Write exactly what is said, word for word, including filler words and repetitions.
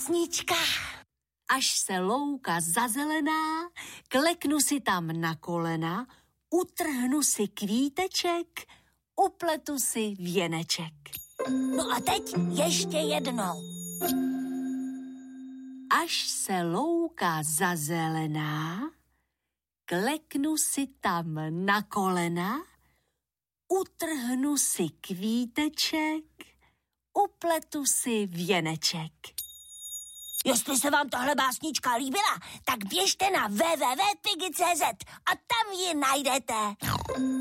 básnička. Až se louka zazelená, kleknu si tam na kolena, utrhnu si kvíteček, upletu si věneček. No a teď ještě jednou. Až se louka zazelená, kleknu si tam na kolena, utrhnu si kvíteček, upletu si věneček. Jestli se vám tahle básnička líbila, tak běžte na w w w tečka pigi tečka c z a tam ji najdete.